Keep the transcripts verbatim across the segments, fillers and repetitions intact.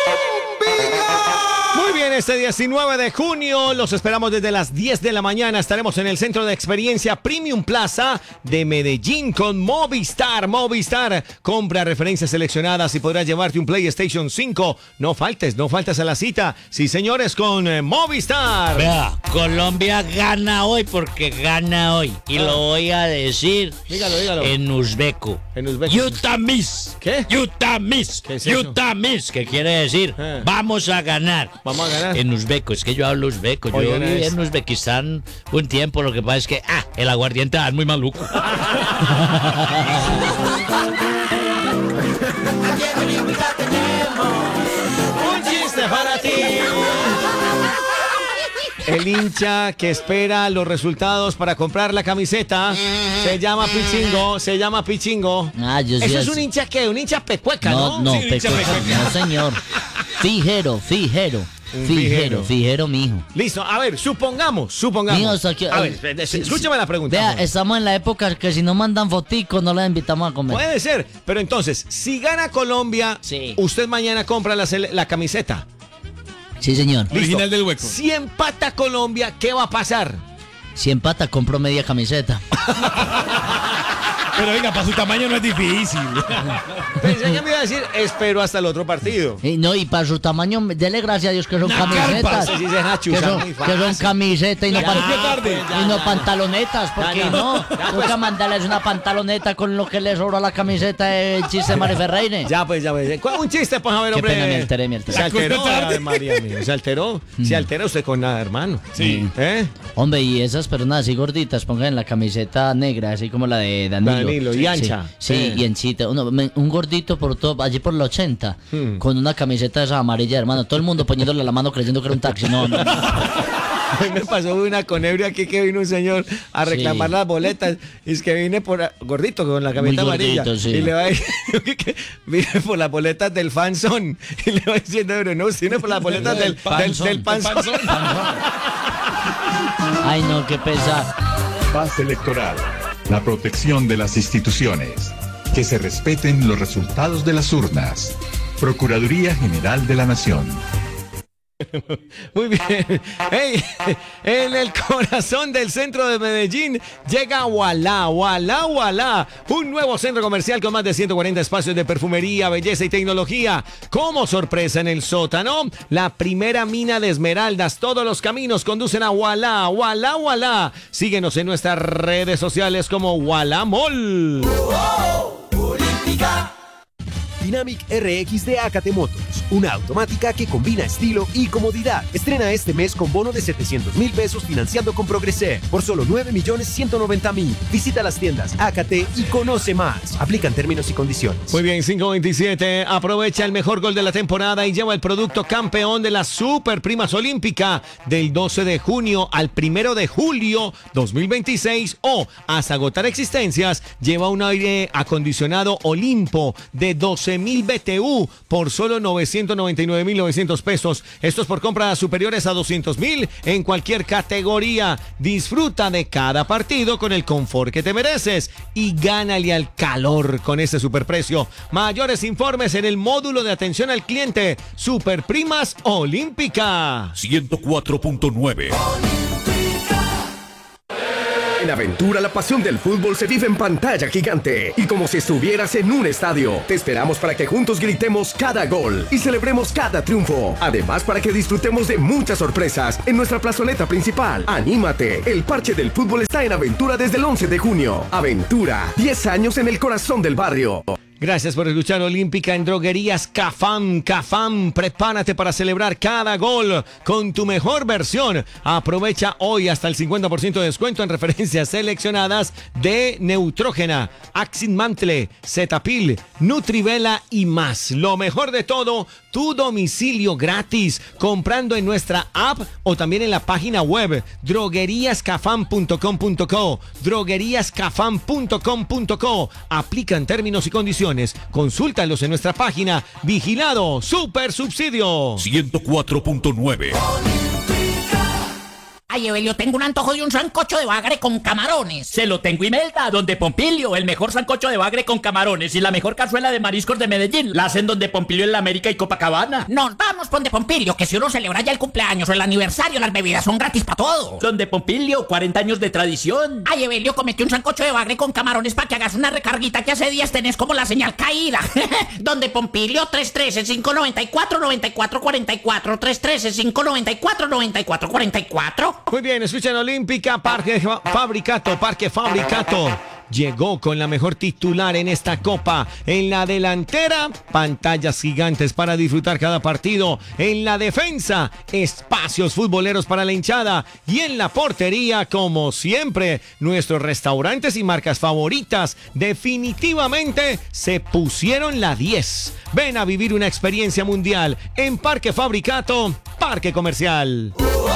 Muy bien, este diecinueve de junio los esperamos desde las diez de la mañana. Estaremos en el Centro de Experiencia Premium Plaza de Medellín con Movistar. Movistar, compra referencias seleccionadas y podrás llevarte un PlayStation cinco. No faltes, no faltes a la cita. Sí, señores, con eh, Movistar. Vea, Colombia gana hoy porque gana hoy. Y ah. lo voy a decir dígalo, dígalo. en uzbeco. En uzbeco. Yutamis. ¿Qué? Yutamis. ¿Qué es eso? Yutamis, que quiere decir Ah. vamos a ganar. Vamos a ganar. En uzbeco, es que yo hablo uzbeco. Yo Oigan, viví es- en Uzbekistán un tiempo, lo que pasa es que, ah, el aguardiente es muy maluco. Un chiste para ti. El hincha que espera los resultados para comprar la camiseta se llama Pichingo, se llama Pichingo. Ah, yo sí ¿Eso es es- un hincha qué? ¿Un hincha pecueca, no? No, no, Sí, un hincha pecueca, pecueca. no, señor. Fijero, fijero. Un Fijero, fijero. fijero, mijo. Listo, a ver, supongamos, supongamos. Mijo, o sea, que- a ver, espérate, escúchame la pregunta. Vea, amor. estamos en la época que si no mandan foticos no la invitamos a comer. Puede ser, pero entonces, si gana Colombia, Sí. usted mañana compra la, sele- la camiseta. Sí, señor. Listo. Original del hueco. Si empata Colombia, ¿qué va a pasar? Si empata, compro media camiseta. Pero venga, para su tamaño no es difícil. Pensé que me iba a decir, espero hasta el otro partido. Y no, y para su tamaño, dele gracias a Dios que son Una camisetas. carpa, se dice una Que chuza son, muy que son fácil. camisetas y no, Ya, pan- ya, tarde. y no pantalonetas, porque Ya, ya. no, Ya, toca pues. mandarles una pantaloneta con lo que le sobra a la camiseta de chiste de Mari Ferreire. Ya pues, ya pues. ¿Cuál- Un chiste, pues, a ver, Qué hombre. pena, me alteré, me alteré. Se alteró, La cosa tarde. Ave María mía, se alteró. Se altera usted con nada, hermano. Sí. ¿Eh? Hombre, y esas personas así gorditas, pongan la camiseta negra, así como la de Danilo. Danilo, y Sí, ancha. Sí, Eh. y anchita. Uno, me- un gordito por todo, allí por los ochenta, Hmm. con una camiseta de esa amarilla, hermano. Todo el mundo poniéndole la mano creyendo que era un taxi. No, no, no. A mí me pasó una con ebrio aquí que vino un señor a reclamar Sí. las boletas. Y es que vine por gordito con la camiseta Muy amarilla. gordito, sí. Y le va diciendo que vine por las boletas del fanzón. Y le va diciendo, ebrio, no, usted vine por las boletas del, del, panzón, del panzón. del panzón. Ay, no, qué pesar. Paz electoral. La protección de las instituciones. Que se respeten los resultados de las urnas. Procuraduría General de la Nación. Muy bien. Hey, en el corazón del centro de Medellín llega Ualá, Ualá, Ualá, un nuevo centro comercial con más de ciento cuarenta espacios de perfumería, belleza y tecnología. Como sorpresa en el sótano, la primera mina de esmeraldas. Todos los caminos conducen a Ualá, Ualá, Ualá. Síguenos en nuestras redes sociales como Ualá Mall. Dynamic R X de Acate Motors, una automática que combina estilo y comodidad. Estrena este mes con bono de setecientos mil pesos financiando con Progreser por solo nueve millones ciento noventa mil. Visita las tiendas Acate y conoce más. Aplican términos y condiciones. Muy bien, cinco veintisiete. Aprovecha el mejor gol de la temporada y lleva el producto campeón de la Super Primas Olímpica del doce de junio al primero de julio dos mil veintiséis o hasta agotar existencias. Lleva un aire acondicionado Olimpo de doce mil B T U por solo novecientos noventa y nueve mil novecientos pesos. Esto es por compras superiores a doscientos mil en cualquier categoría. Disfruta de cada partido con el confort que te mereces y gánale al calor con este superprecio. Mayores informes en el módulo de atención al cliente Superprimas Olímpica. ciento cuatro punto nueve. En Aventura, la pasión del fútbol se vive en pantalla gigante y como si estuvieras en un estadio. Te esperamos para que juntos gritemos cada gol y celebremos cada triunfo. Además, para que disfrutemos de muchas sorpresas en nuestra plazoleta principal. ¡Anímate! El parche del fútbol está en Aventura desde el once de junio. Aventura, diez años en el corazón del barrio. Gracias por escuchar Olímpica en Droguerías Cafam. Cafam, prepárate para celebrar cada gol con tu mejor versión. Aprovecha hoy hasta el cincuenta por ciento de descuento en referencias seleccionadas de Neutrógena, Axin Mantle, Zetapil, Nutrivela y más. Lo mejor de todo, tu domicilio gratis comprando en nuestra app o también en la página web droguerías cafam punto com punto co. droguerías cafam punto com punto co. Aplican términos y condiciones. Consúltalos en nuestra página. Vigilado Super Subsidio. ciento cuatro punto nueve. Ay, Evelio, tengo un antojo de un sancocho de bagre con camarones. Se lo tengo, Imelda, donde Pompilio, el mejor sancocho de bagre con camarones y la mejor cazuela de mariscos de Medellín. La hacen donde Pompilio en la América y Copacabana. Nos vamos donde Pompilio, que si uno celebra ya el cumpleaños o el aniversario, las bebidas son gratis para todo. Donde Pompilio, cuarenta años de tradición. Ay, Evelio, comete un sancocho de bagre con camarones para que hagas una recarguita que hace días tenés como la señal caída. Donde Pompilio, tres uno tres, cinco nueve cuatro, nueve cuatro cuatro cuatro, tres uno tres, cinco nueve cuatro, nueve cuatro cuatro cuatro. Muy bien, escuchan Olímpica, Parque Fa- Fabricato, Parque Fabricato. Llegó con la mejor titular en esta copa. En la delantera, pantallas gigantes para disfrutar cada partido. En la defensa, espacios futboleros para la hinchada. Y en la portería, como siempre, nuestros restaurantes y marcas favoritas definitivamente se pusieron la diez. Ven a vivir una experiencia mundial en Parque Fabricato, Parque Comercial.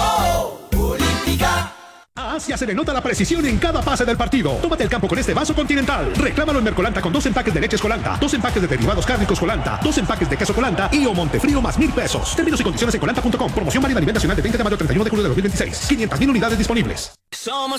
A Asia se le nota la precisión en cada pase del partido. Tómate el campo con este vaso Continental. Reclámalo en Mercolanta con dos empaques de leches Colanta, dos empaques de derivados cárnicos Colanta, dos empaques de queso Colanta y o Montefrío más mil pesos. Términos y condiciones en colanta punto com. Promoción válida a nivel nacional de veinte de mayo a treinta y uno de julio de dos mil veintiséis. quinientas mil unidades disponibles. Somos